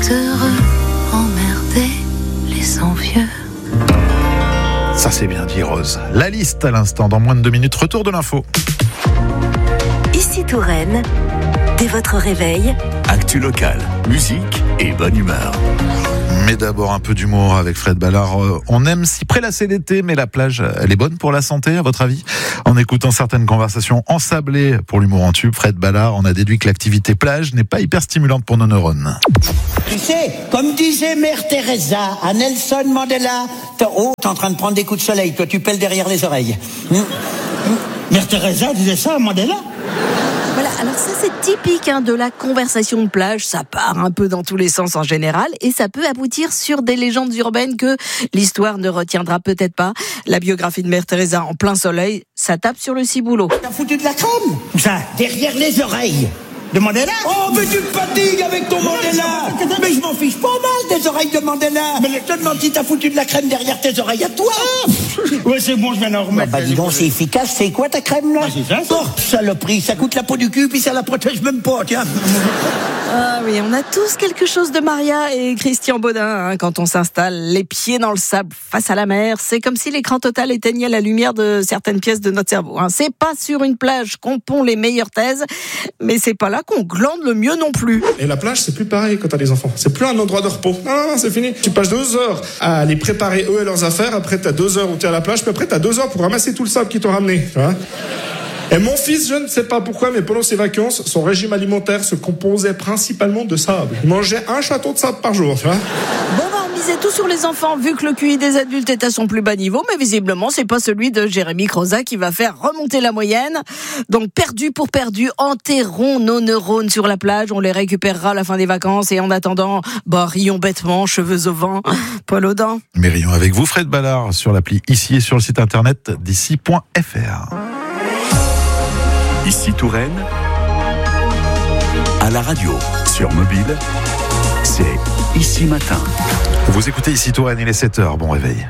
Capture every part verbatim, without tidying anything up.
heureux, emmerder les envieux. Ça c'est bien dit Rose. La liste à l'instant, dans moins de deux minutes, retour de l'info. Ici Touraine, dès votre réveil, actu locale, musique et bonne humeur. Mais d'abord un peu d'humour avec Fred Ballard. On aime s'y prélasser l'été, mais la plage, elle est bonne pour la santé, à votre avis ? En écoutant certaines conversations ensablées pour l'humour en tube, Fred Ballard, on a déduit que l'activité plage n'est pas hyper stimulante pour nos neurones. Tu sais, comme disait Mère Teresa à Nelson Mandela, t'es, oh, t'es en train de prendre des coups de soleil, toi tu pèles derrière les oreilles. Hum, hum. Mère Teresa disait ça à Mandela ? Voilà, alors ça c'est typique hein, de la conversation de plage, ça part un peu dans tous les sens en général et ça peut aboutir sur des légendes urbaines que l'histoire ne retiendra peut-être pas. La biographie de Mère Teresa en plein soleil, ça tape sur le ciboulot. T'as foutu de la crème ? Ça, derrière les oreilles de Mandela ? Oh, mais tu te fatigues avec ton Mandela ! Mais je m'en fiche pas mal des oreilles de Mandela ! Mais je te demande si t'as foutu de la crème derrière tes oreilles à toi ! Ouais, c'est bon, je viens d'en remettre. Bah, dis donc, c'est efficace. C'est quoi ta crème, là ? Bah, c'est ça, ça. Oh, saloperie, ça coûte la peau du cul, puis ça la protège même pas, tiens. Ah oui, on a tous quelque chose de Maria et Christian Baudin hein, quand on s'installe les pieds dans le sable face à la mer. C'est comme si l'écran total éteignait la lumière de certaines pièces de notre cerveau. Hein. C'est pas sur une plage qu'on pond les meilleures thèses, mais c'est pas là qu'on glande le mieux non plus. Et la plage, c'est plus pareil quand t'as des enfants. C'est plus un endroit de repos. Non, non, non, c'est fini. Tu passes deux heures à les préparer eux et leurs affaires. Après, t'as deux heures où t'es à la plage. Puis après, t'as deux heures pour ramasser tout le sable qu'ils t'ont ramené. Tu vois ? Et mon fils, je ne sais pas pourquoi, mais pendant ses vacances, son régime alimentaire se composait principalement de sable. Il mangeait un château de sable par jour, tu vois. Bon, bah, on misait tout sur les enfants, vu que le Q I des adultes est à son plus bas niveau, mais visiblement, c'est pas celui de Jérémy Croza qui va faire remonter la moyenne. Donc, perdu pour perdu, enterrons nos neurones sur la plage, on les récupérera à la fin des vacances, et en attendant, bah, rions bêtement, cheveux au vent, poil aux dents. Mais rions avec vous, Fred Ballard, sur l'appli ici et sur le site internet d'ici point f r. Ici Touraine, à la radio, sur mobile, c'est Ici Matin. Vous écoutez Ici Touraine, il est sept heures, bon réveil.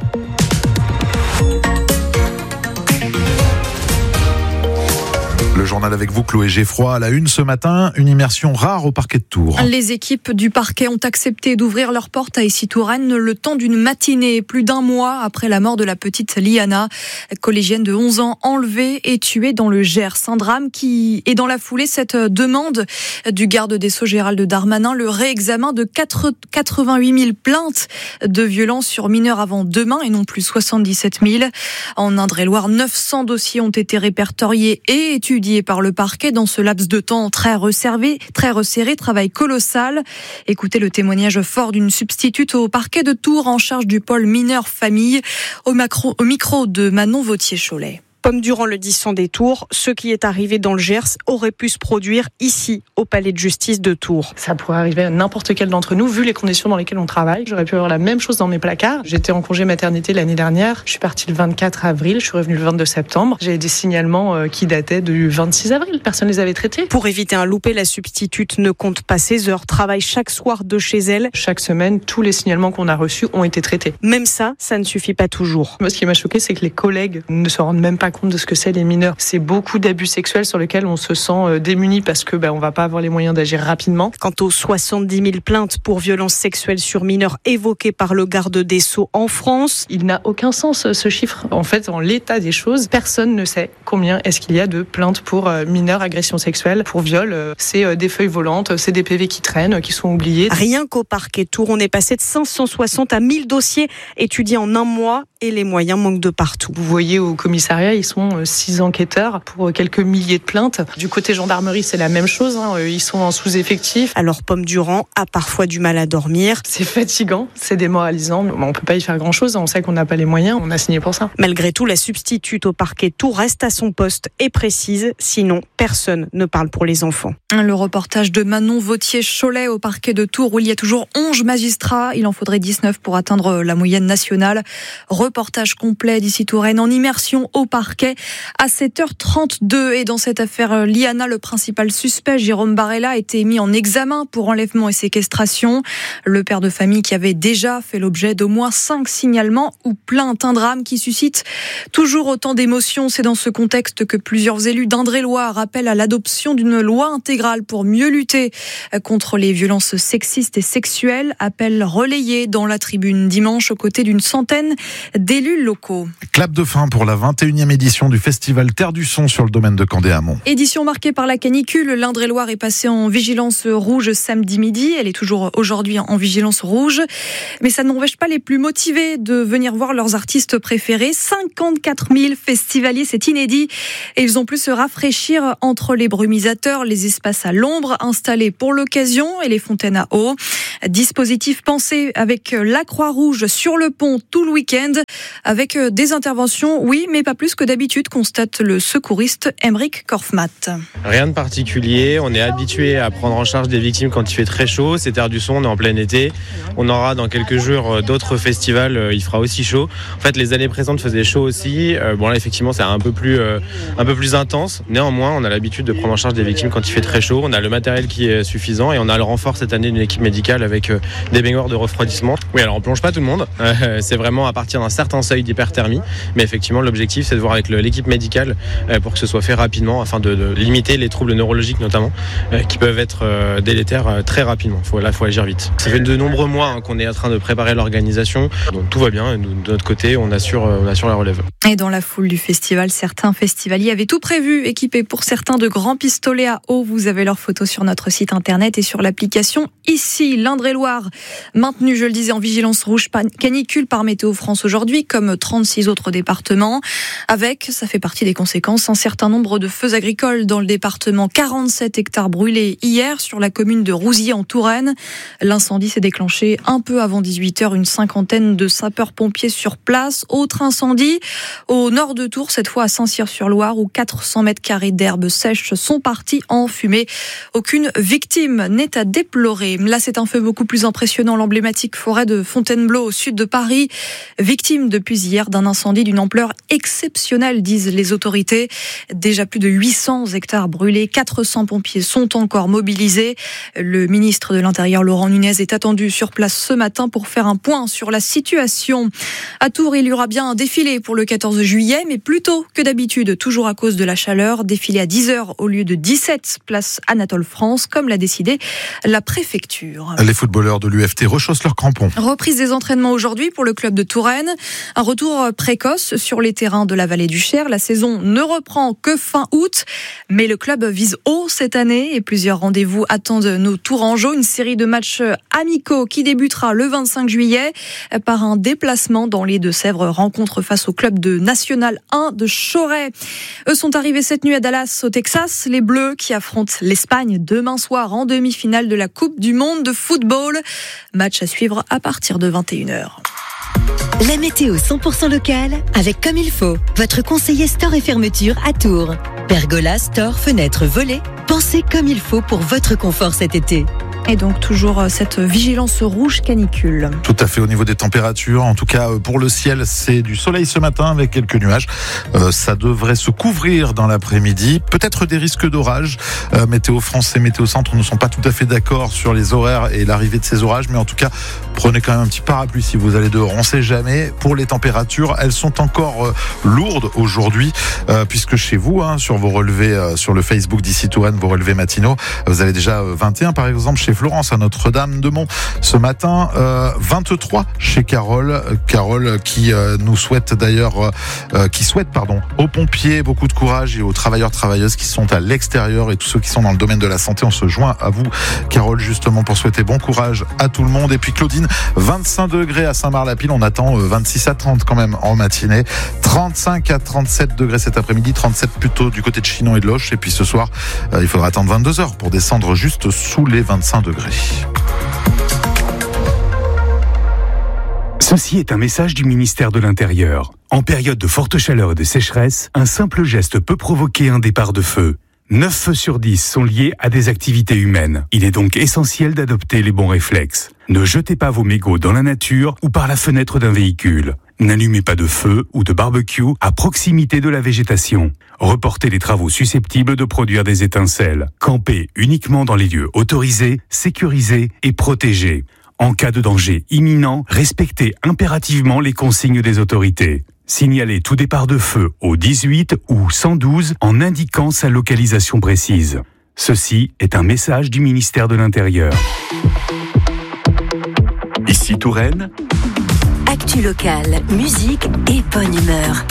Le journal avec vous, Chloé Geffroy. À la une ce matin, une immersion rare au parquet de Tours. Les équipes du parquet ont accepté d'ouvrir leurs portes à Issy-Touraine le temps d'une matinée, plus d'un mois après la mort de la petite Liana, collégienne de onze ans, enlevée et tuée dans le Gers. Un drame qui est dans la foulée cette demande du garde des Sceaux Gérald Darmanin, le réexamen de quatre-vingt-huit mille plaintes de violences sur mineurs avant demain et non plus soixante-dix-sept mille. En Indre-et-Loire, neuf cents dossiers ont été répertoriés et étudiés par le parquet dans ce laps de temps très resserré, très resserré, travail colossal. Écoutez le témoignage fort d'une substitute au parquet de Tours en charge du pôle mineur famille au, macro, au micro de Manon Vautier-Cholet. Comme durant l'audition des Tours, ce qui est arrivé dans le Gers aurait pu se produire ici, au palais de justice de Tours. Ça pourrait arriver à n'importe quel d'entre nous, vu les conditions dans lesquelles on travaille. J'aurais pu avoir la même chose dans mes placards. J'étais en congé maternité l'année dernière. Je suis partie le vingt-quatre avril, je suis revenue le vingt-deux septembre. J'ai des signalements qui dataient du vingt-six avril. Personne ne les avait traités. Pour éviter un loupé, la substitute ne compte pas ses heures, travaille chaque soir de chez elle. Chaque semaine, tous les signalements qu'on a reçus ont été traités. Même ça, ça ne suffit pas toujours. Moi, ce qui m'a choqué, c'est que les collègues ne se rendent même pas compte de ce que c'est les mineurs. C'est beaucoup d'abus sexuels sur lesquels on se sent démuni parce que ben, on va pas avoir les moyens d'agir rapidement. Quant aux soixante-dix mille plaintes pour violences sexuelles sur mineurs évoquées par le garde des Sceaux en France, il n'a aucun sens ce chiffre. En fait, en l'état des choses, personne ne sait combien est-ce qu'il y a de plaintes pour mineurs, agressions sexuelles, pour viol. C'est des feuilles volantes, c'est des P V qui traînent, qui sont oubliés. Rien qu'au parquet Tours, on est passé de cinq cent soixante à mille dossiers étudiés en un mois et les moyens manquent de partout. Vous voyez au commissariat, ils sont six enquêteurs pour quelques milliers de plaintes. Du côté gendarmerie, c'est la même chose. Hein. Ils sont en sous-effectif. Alors, Pomme Durand a parfois du mal à dormir. C'est fatigant, c'est démoralisant. On ne peut pas y faire grand-chose. On sait qu'on n'a pas les moyens. On a signé pour ça. Malgré tout, la substitute au parquet Tours reste à son poste et précise. Sinon, personne ne parle pour les enfants. Le reportage de Manon Vautier-Cholet au parquet de Tours où il y a toujours onze magistrats. Il en faudrait dix-neuf pour atteindre la moyenne nationale. Reportage complet d'Ici Touraine en immersion au parquet. parquet à sept heures trente-deux. Et dans cette affaire Liana, le principal suspect, Jérôme Barella, a été mis en examen pour enlèvement et séquestration. Le père de famille qui avait déjà fait l'objet d'au moins cinq signalements ou plaintes. Un drame qui suscite toujours autant d'émotions. C'est dans ce contexte que plusieurs élus d'Indre-et-Loire appellent à l'adoption d'une loi intégrale pour mieux lutter contre les violences sexistes et sexuelles. Appel relayé dans la tribune dimanche aux côtés d'une centaine d'élus locaux. Clap de fin pour la vingt et unième édition du festival Terre du Son sur le domaine de Candé-Amont. Édition marquée par la canicule. L'Indre-et-Loire est passée en vigilance rouge samedi midi. Elle est toujours aujourd'hui en vigilance rouge. Mais ça n'empêche pas les plus motivés de venir voir leurs artistes préférés. cinquante-quatre mille festivaliers, c'est inédit. Et ils ont pu se rafraîchir entre les brumisateurs, les espaces à l'ombre installés pour l'occasion et les fontaines à eau. Dispositif pensé avec la Croix-Rouge sur le pont tout le week-end, avec des interventions, oui, mais pas plus que d'habitude, constate le secouriste Emeric Korfmat. Rien de particulier, on est habitué à prendre en charge des victimes quand il fait très chaud. C'est Terre du Son, on est en plein été. On aura dans quelques jours d'autres festivals, il fera aussi chaud. En fait, les années présentes faisaient chaud aussi. Bon là, effectivement, c'est un peu plus, un peu plus intense. Néanmoins, on a l'habitude de prendre en charge des victimes quand il fait très chaud. On a le matériel qui est suffisant et on a le renfort cette année d'une équipe médicale avec des baignoires de refroidissement. Oui, alors on plonge pas tout le monde. Euh, c'est vraiment à partir d'un certain seuil d'hyperthermie. Mais effectivement, l'objectif, c'est de voir avec le, l'équipe médicale euh, pour que ce soit fait rapidement afin de, de limiter les troubles neurologiques notamment euh, qui peuvent être euh, délétères euh, très rapidement. Faut, là, il faut agir vite. Ça fait de nombreux mois hein, qu'on est en train de préparer l'organisation. Donc tout va bien. Et nous, de notre côté, on assure, euh, on assure la relève. Et dans la foule du festival, certains festivaliers avaient tout prévu, équipés pour certains de grands pistolets à eau. Vous avez leurs photos sur notre site internet et sur l'application ici. L'Indre-et-Loire, maintenu, je le disais, en vigilance rouge canicule par Météo France aujourd'hui, comme trente-six autres départements, avec, ça fait partie des conséquences, un certain nombre de feux agricoles dans le département. quarante-sept hectares brûlés hier sur la commune de Rousiers en Touraine. L'incendie s'est déclenché un peu avant dix-huit heures, une cinquantaine de sapeurs-pompiers sur place. Autre incendie au nord de Tours, cette fois à Saint-Cyr-sur-Loire, où quatre cents mètres carrés d'herbes sèches sont partis en fumée. Aucune victime n'est à déplorer. Là, c'est un feu beaucoup plus impressionnant, l'emblématique forêt de Fontainebleau au sud de Paris, victime depuis hier d'un incendie d'une ampleur exceptionnelle, disent les autorités. Déjà plus de huit cents hectares brûlés, quatre cents pompiers sont encore mobilisés. Le ministre de l'Intérieur, Laurent Nunez, est attendu sur place ce matin pour faire un point sur la situation. À Tours, il y aura bien un défilé pour le quatorze juillet, mais plus tôt que d'habitude, toujours à cause de la chaleur. Défilé à dix heures au lieu de dix-sept, place Anatole France, comme l'a décidé la préfecture. Les footballeurs de l'U F T rechaussent leurs crampons. Reprise des entraînements aujourd'hui pour le club de Touraine. Un retour précoce sur les terrains de la vallée du Cher. La saison ne reprend que fin août, mais le club vise haut cette année et plusieurs rendez-vous attendent nos Tourangeaux. Une série de matchs amicaux qui débutera le vingt-cinq juillet par un déplacement dans les Deux-Sèvres. Rencontre face au club de National un de Choret. Eux sont arrivés cette nuit à Dallas, au Texas. Les Bleus qui affrontent l'Espagne demain soir en demi-finale de la Coupe du Monde de football. Match à suivre à partir de vingt et une heures. La météo cent pour cent locale avec Comme il faut, votre conseiller store et fermeture à Tours. Pergola, store, fenêtres, volets. Pensez comme il faut pour votre confort cet été. Et donc toujours cette vigilance rouge canicule. Tout à fait, au niveau des températures. En tout cas, pour le ciel, c'est du soleil ce matin avec quelques nuages. Euh, ça devrait se couvrir dans l'après-midi. Peut-être des risques d'orage. Euh, Météo France et Météo Centre ne sont pas tout à fait d'accord sur les horaires et l'arrivée de ces orages. Mais en tout cas, prenez quand même un petit parapluie si vous allez dehors. On ne sait jamais. Pour les températures, elles sont encore euh, lourdes aujourd'hui. Euh, puisque chez vous, hein, sur vos relevés, euh, sur le Facebook d'Ici Touraine, vos relevés matinaux, vous avez déjà euh, vingt et un par exemple chez Florence à Notre-Dame-de-Mont ce matin, euh, vingt-trois chez Carole, Carole qui euh, nous souhaite d'ailleurs, euh, qui souhaite pardon, aux pompiers beaucoup de courage et aux travailleurs travailleuses qui sont à l'extérieur et tous ceux qui sont dans le domaine de la santé. On se joint à vous, Carole, justement pour souhaiter bon courage à tout le monde. Et puis Claudine, vingt-cinq degrés à Saint-Marc-la-Pile, on attend euh, vingt-six à trente quand même en matinée, trente-cinq à trente-sept degrés cet après-midi, trente-sept plutôt du côté de Chinon et de Loche. Et puis ce soir, euh, il faudra attendre vingt-deux heures pour descendre juste sous les vingt-cinq degrés. Ceci est un message du ministère de l'Intérieur. En période de forte chaleur et de sécheresse, un simple geste peut provoquer un départ de feu. neuf feux sur dix sont liés à des activités humaines. Il est donc essentiel d'adopter les bons réflexes. Ne jetez pas vos mégots dans la nature ou par la fenêtre d'un véhicule. N'allumez pas de feu ou de barbecue à proximité de la végétation. Reportez les travaux susceptibles de produire des étincelles. Campez uniquement dans les lieux autorisés, sécurisés et protégés. En cas de danger imminent, respectez impérativement les consignes des autorités. Signalez tout départ de feu au dix-huit ou cent douze en indiquant sa localisation précise. Ceci est un message du ministère de l'Intérieur. Ici Touraine. Actu locale, musique et bonne humeur.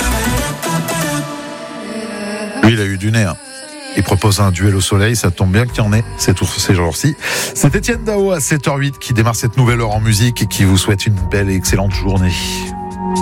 Lui, il a eu du nez. Hein. Il propose un duel au soleil, ça tombe bien qu'il y en ait ces, tours, ces jours-ci. C'est Étienne Dao à sept heures huit qui démarre cette nouvelle heure en musique et qui vous souhaite une belle et excellente journée.